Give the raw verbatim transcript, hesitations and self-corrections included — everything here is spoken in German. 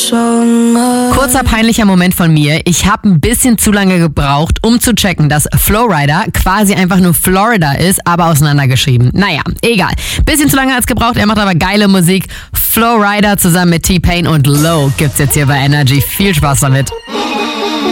Kurzer peinlicher Moment von mir. Ich habe ein bisschen zu lange gebraucht, um zu checken, dass Flowrider quasi einfach nur Florida ist, aber auseinandergeschrieben. Naja, egal. Bisschen zu lange hat's gebraucht, er macht aber geile Musik. Flowrider zusammen mit T-Pain und Low gibt's jetzt hier bei Energy. Viel Spaß damit.